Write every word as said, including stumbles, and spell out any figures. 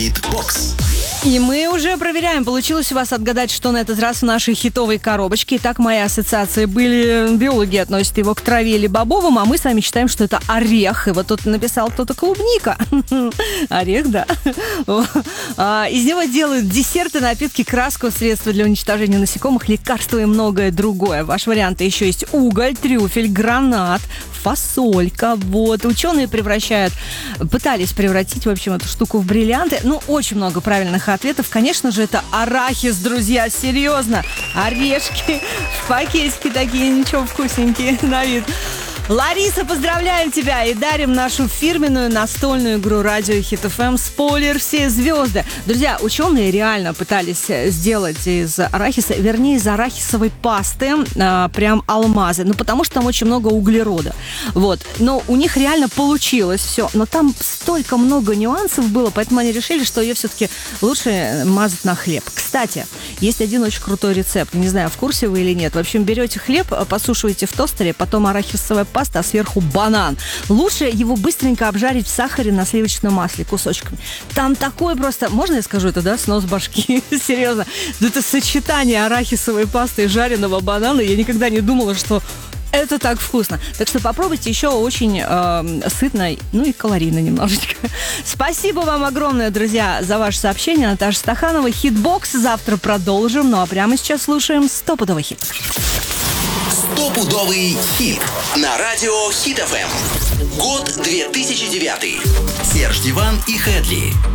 Хитбокс. И мы уже проверяем, получилось у вас отгадать, что на этот раз в нашей хитовой коробочке. Итак, мои ассоциации были, биологи относят его к траве или бобовым, а мы с вами считаем, что это орех. И вот тут написал кто-то клубника. Орех, да. Из него делают десерты, напитки, краску, средства для уничтожения насекомых, лекарства и многое другое. Ваш вариант еще есть уголь, трюфель, гранат, фасолька. Вот. Ученые превращают, пытались превратить, в общем, эту штуку в бриллианты. Ну, очень много правильных ответов. Конечно же, это арахис, друзья, серьезно. Орешки в пакетике такие, ничего, вкусненькие на вид. Лариса, поздравляем тебя и дарим нашу фирменную настольную игру «Радио Хит эф эм» «Спойлер. Все звезды». Друзья, ученые реально пытались сделать из арахиса, вернее, из арахисовой пасты а, прям алмазы. Ну, потому что там очень много углерода. Вот. Но у них реально получилось все. Но там столько много нюансов было, поэтому они решили, что ее все-таки лучше мазать на хлеб. Кстати, есть один очень крутой рецепт. Не знаю, в курсе вы или нет. В общем, берете хлеб, посушиваете в тостере, потом арахисовая паста, а сверху банан. Лучше его быстренько обжарить в сахаре на сливочном масле кусочками. Там такое просто... Можно я скажу это, да? Снос башки. Серьезно. Это сочетание арахисовой пасты и жареного банана. Я никогда не думала, что это так вкусно. Так что попробуйте, еще очень э, сытно, ну и калорийно немножечко. Спасибо вам огромное, друзья, за ваше сообщение. Наташа Стаханова, Хитбокс. Завтра продолжим. Ну а прямо сейчас слушаем стопудовый хит. Стопудовый хит на радио Хит эф эм. Год две тысячи девятый. Серж Диван и Хэдли.